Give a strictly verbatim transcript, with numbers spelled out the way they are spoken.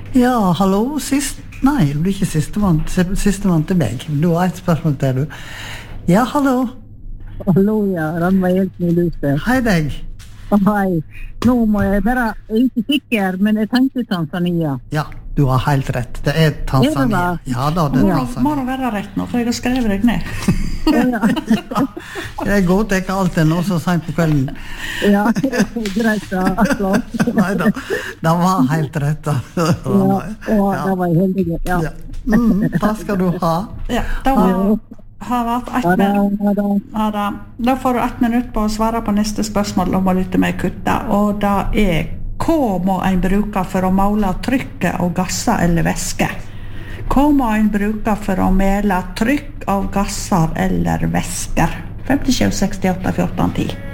Ja, hallo, sist... Nei, du blir ikke sistemann, sistemann til meg. Du har et spørsmål til, du. Ja, hallo. Hallo, ja, den var helt nylig. Hei deg. Hei. Nå må jeg bare, jeg er ikke sikker, men jeg tenkte Tanzania. Ja, du har helt rett. Det er Tanzania. Er det ja, da, det er Må Tanzania. det være rett nå, for jeg har skrevet deg ned. Ja, Jeg går til alt det nå så sent på kvelden. ja, greit da, klart. Nei da, det var helt rett da. Ja, og det var heldig, ja. Ja. Mm, takk skal du ha. Ja, da har, har vært ett Ja, da, minutt. ja, da. Ja, da. da får du ett minutt på å svare på neste spørsmål om å lytte med kutta, og da er hva må en bruke for å måle trykket av gasser eller væske? Hva må en bruke for å måle trykk av gasser eller væsker? femtisju sekstiåtte fjorten ti